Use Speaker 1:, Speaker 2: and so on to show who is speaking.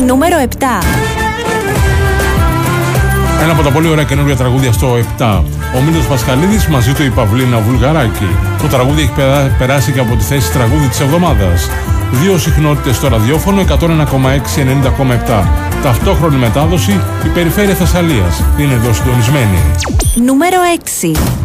Speaker 1: Νούμερο 7.
Speaker 2: Ένα από τα πολύ ωραία καινούργια τραγούδια στο 7. Ο Μήλος Πασχαλίδης, μαζί του η Παυλίνα Βουλγαράκη. Το τραγούδι έχει περάσει και από τη θέση τραγούδι της εβδομάδας. 2 συχνότητες στο ραδιόφωνο, 101,6, 90,7. Ταυτόχρονη μετάδοση, η περιφέρεια Θεσσαλίας. Είναι εδώ συντονισμένη.
Speaker 1: Νούμερο 6.